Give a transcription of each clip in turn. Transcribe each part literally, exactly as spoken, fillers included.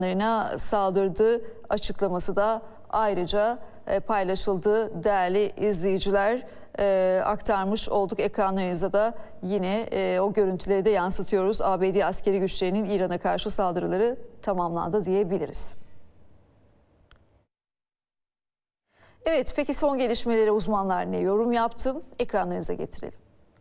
saldırdığı açıklaması da ayrıca paylaşıldı. Değerli izleyiciler, aktarmış olduk ekranlarınıza da yine o görüntüleri de yansıtıyoruz. A B D askeri güçlerinin İran'a karşı saldırıları tamamlandı diyebiliriz. Evet, peki son gelişmelere uzmanlar ne yorum yaptı? Ekranlarınıza getirelim.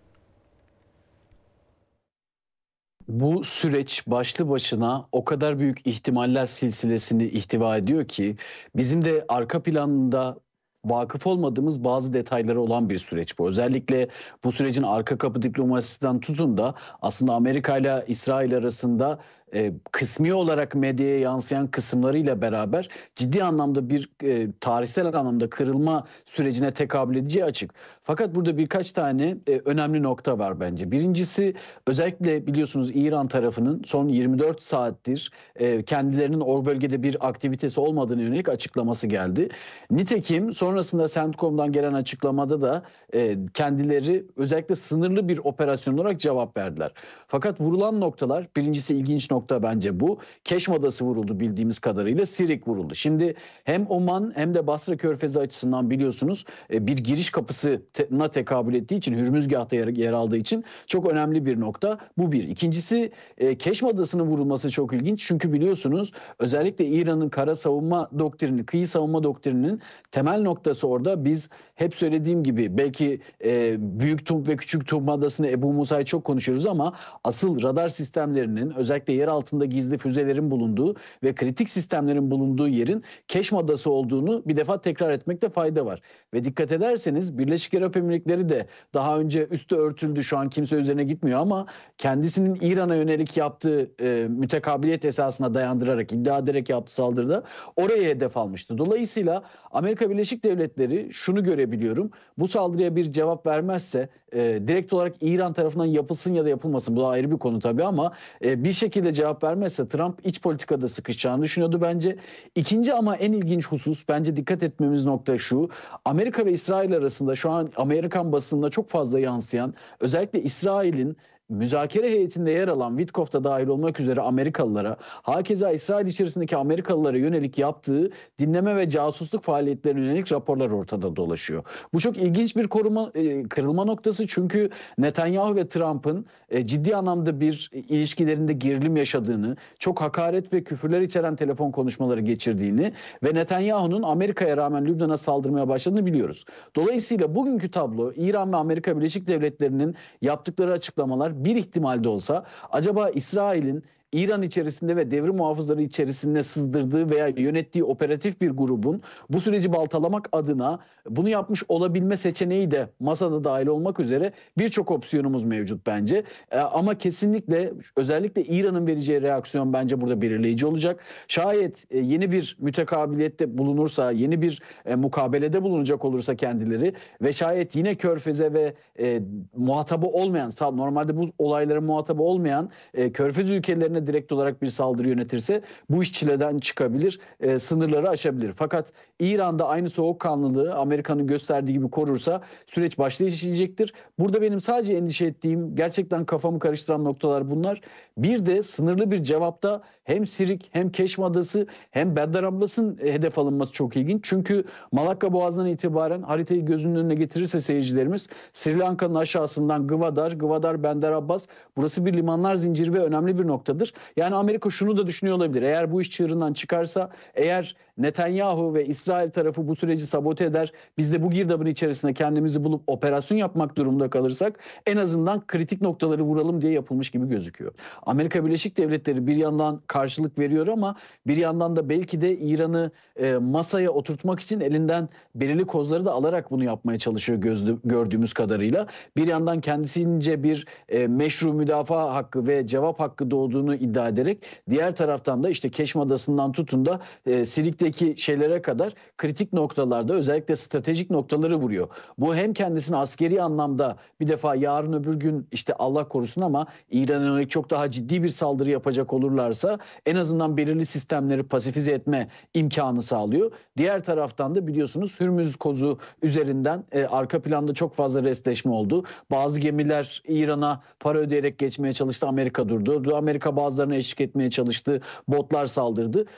Bu süreç başlı başına o kadar büyük ihtimaller silsilesini ihtiva ediyor ki bizim de arka planında vakıf olmadığımız bazı detayları olan bir süreç bu. Özellikle bu sürecin arka kapı diplomasisinden tutun da aslında Amerika ile İsrail arasında e, kısmi olarak medyaya yansıyan kısımlarıyla beraber ciddi anlamda bir e, tarihsel anlamda kırılma sürecine tekabül edeceği açık. Fakat burada birkaç tane e, önemli nokta var bence. Birincisi, özellikle biliyorsunuz İran tarafının son yirmi dört saattir e, kendilerinin o bölgede bir aktivitesi olmadığını yönelik açıklaması geldi. Nitekim sonrasında CENTCOM'dan gelen açıklamada da e, kendileri özellikle sınırlı bir operasyon olarak cevap verdiler. Fakat vurulan noktalar, birincisi ilginç nokta bence bu. Keşm Adası vuruldu bildiğimiz kadarıyla, Sirik vuruldu. Şimdi hem Oman hem de Basra Körfezi açısından biliyorsunuz e, bir giriş kapısına tekabül ettiği için, Hürmüzgah'ta yer, yer aldığı için çok önemli bir nokta. Bu bir. İkincisi, e, Keşm Adası'nın vurulması çok ilginç. Çünkü biliyorsunuz özellikle İran'ın kara savunma doktrini, kıyı savunma doktrininin temel noktası orada. Biz hep söylediğim gibi belki e, Büyük Tum ve Küçük Tum Adası'nı, Ebu Musa'yı çok konuşuyoruz ama asıl radar sistemlerinin, özellikle yer altında gizli füzelerin bulunduğu ve kritik sistemlerin bulunduğu yerin Keşm Adası olduğunu bir defa tekrar etmekte fayda var. Ve dikkat ederseniz Birleşik Arap Emirlikleri de daha önce üstü örtüldü, şu an kimse üzerine gitmiyor ama kendisinin İran'a yönelik yaptığı e, mütekabiliyet esasına dayandırarak, iddia ederek yaptığı saldırıda oraya hedef almıştı. Dolayısıyla Amerika Birleşik Devletleri, şunu görebiliyorum, bu saldırıya bir cevap vermezse e, direkt olarak İran tarafından yapılsın ya da yapılmasın, bu da ayrı bir konu tabii ama e, bir şekilde cevap vermezse Trump iç politikada sıkışacağını düşünüyordu bence. İkinci ama en ilginç husus, bence dikkat etmemiz nokta şu: Amerika ve İsrail arasında şu an Amerikan basınında çok fazla yansıyan, özellikle İsrail'in müzakere heyetinde yer alan Witkoff da dahil olmak üzere Amerikalılara, hakeza İsrail içerisindeki Amerikalılara yönelik yaptığı dinleme ve casusluk faaliyetlerine yönelik raporlar ortada dolaşıyor. Bu çok ilginç bir koruma, e, kırılma noktası, çünkü Netanyahu ve Trump'ın e, ciddi anlamda bir ilişkilerinde gerilim yaşadığını, çok hakaret ve küfürler içeren telefon konuşmaları geçirdiğini ve Netanyahu'nun Amerika'ya rağmen Lübnan'a saldırmaya başladığını biliyoruz. Dolayısıyla bugünkü tablo, İran ve Amerika Birleşik Devletleri'nin yaptıkları açıklamalar bir ihtimalde olsa acaba İsrail'in İran içerisinde ve devrim muhafızları içerisinde sızdırdığı veya yönettiği operatif bir grubun bu süreci baltalamak adına bunu yapmış olabilme seçeneği de masada dahil olmak üzere birçok opsiyonumuz mevcut bence. E, ama kesinlikle özellikle İran'ın vereceği reaksiyon bence burada belirleyici olacak. Şayet e, yeni bir mütekabiliyette bulunursa, yeni bir e, mukabelede bulunacak olursa kendileri ve şayet yine Körfez'e ve e, muhatabı olmayan, normalde bu olaylara muhatabı olmayan e, Körfez ülkelerine direkt olarak bir saldırı yönetirse bu iş çileden çıkabilir, e, sınırları aşabilir. Fakat İran'da aynı soğukkanlılığı Amerika'nın gösterdiği gibi korursa süreç başta işleyecektir. Burada benim sadece endişe ettiğim, gerçekten kafamı karıştıran noktalar bunlar. Bir de sınırlı bir cevapta hem Sirik hem Keşm Adası hem Bandar Abbas'ın hedef alınması çok ilginç. Çünkü Malakka Boğazı'ndan itibaren haritayı gözünün önüne getirirse seyircilerimiz, Sri Lanka'nın aşağısından Gwadar, Gwadar, Bandar Abbas, burası bir limanlar zinciri ve önemli bir noktadır. Yani Amerika şunu da düşünüyor olabilir: eğer bu iş çığırından çıkarsa, eğer Netanyahu ve İsrail tarafı bu süreci sabote eder, biz de bu girdabın içerisinde kendimizi bulup operasyon yapmak durumunda kalırsak en azından kritik noktaları vuralım diye yapılmış gibi gözüküyor. Amerika Birleşik Devletleri bir yandan karşılık veriyor ama bir yandan da belki de İran'ı e, masaya oturtmak için elinden belirli kozları da alarak bunu yapmaya çalışıyor gözlü, gördüğümüz kadarıyla. Bir yandan kendisince bir e, meşru müdafaa hakkı ve cevap hakkı doğduğunu iddia ederek, diğer taraftan da işte Keşm Adası'ndan tutun da e, Sirik'teki şeylere kadar kritik noktalarda özellikle stratejik noktaları vuruyor. Bu hem kendisini askeri anlamda bir defa yarın öbür gün işte Allah korusun ama İran'a yönelik çok daha ciddi bir saldırı yapacak olurlarsa en azından belirli sistemleri pasifize etme imkanı sağlıyor. Diğer taraftan da biliyorsunuz Hürmüz kozu üzerinden e, arka planda çok fazla restleşme oldu. Bazı gemiler İran'a para ödeyerek geçmeye çalıştı, Amerika durdu. Amerika bazılarına eşlik etmeye çalıştı, botlar saldırdı.